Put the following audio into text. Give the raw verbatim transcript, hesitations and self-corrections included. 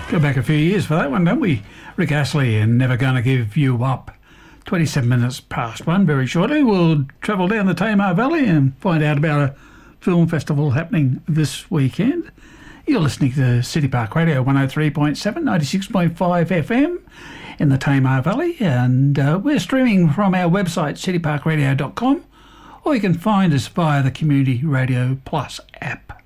Go back a few years for that one, don't we? Rick Astley and Never Gonna Give You Up. twenty-seven minutes past one. Very shortly we'll travel down the Tamar Valley and find out about a film festival happening this weekend. You're listening to City Park Radio one oh three point seven, ninety-six point five F M in the Tamar Valley, and uh, we're streaming from our website city park radio dot com, or you can find us via the Community Radio Plus app.